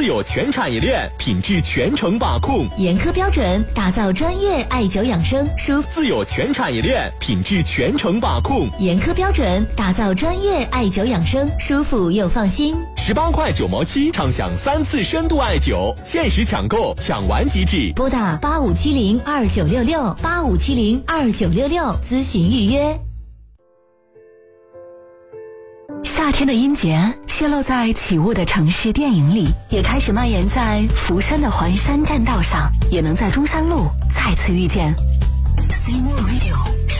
自有全产业链，品质全程把控， 严苛标准打造专业艾灸养生，舒自有全产业链，品质全程把控， 严苛标准打造专业艾灸养生，舒服又放心。 18块9毛7，畅享3次深度艾灸，限时抢购，抢完即止。 拨打85702966，85702966咨询预约。夏天的音节泄露在起雾的城市电影里，也开始蔓延在福山的环山栈道上，也能在中山路再次遇见。C More Radio。